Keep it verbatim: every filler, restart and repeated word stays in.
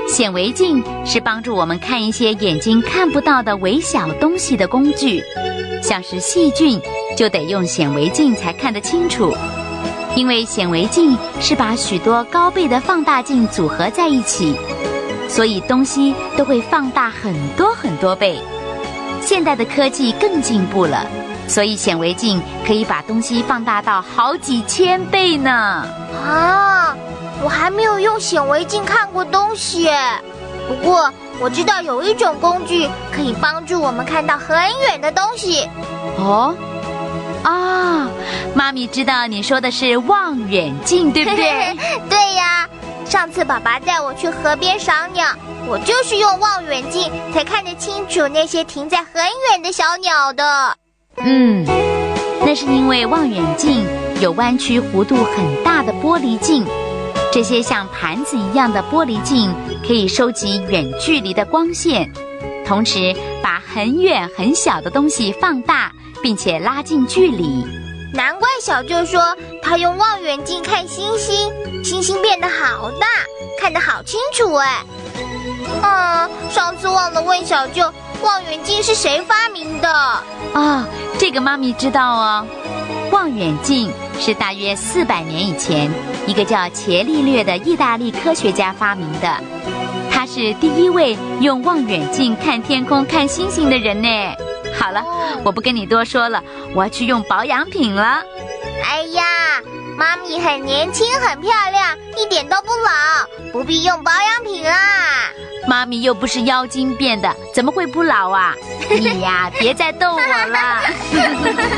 显微镜是帮助我们看一些眼睛看不到的微小东西的工具，像是细菌就得用显微镜才看得清楚，因为显微镜是把许多高倍的放大镜组合在一起，所以东西都会放大很多很多倍。现代的科技更进步了，所以显微镜可以把东西放大到好几千倍呢。 啊，我还没有用显微镜看过东西耶。不过我知道有一种工具可以帮助我们看到很远的东西。 哦，啊，妈咪知道你说的是望远镜，对不对？ 对呀，上次爸爸带我去河边赏鸟，我就是用望远镜才看得清楚那些停在很远的小鸟的。 嗯，那是因为望远镜有弯曲弧度很大的玻璃镜，这些像盘子一样的玻璃镜可以收集远距离的光线，同时把很远很小的东西放大，并且拉近距离。 难怪小舅说他用望远镜看星星，星星变得好大，看得好清楚哎。嗯，上次忘了问小舅，望远镜是谁发明的？ 啊，这个妈咪知道哦。望远镜是大约四百年以前，一个叫伽利略的意大利科学家发明的。他是第一位用望远镜看天空、看星星的人呢。好了，我不跟你多说了，我要去用保养品了。 哎呀，妈咪很年轻，很漂亮，一点都不老，不必用保养品啦。 妈咪又不是妖精变的，怎么会不老啊？你呀，别再逗我了。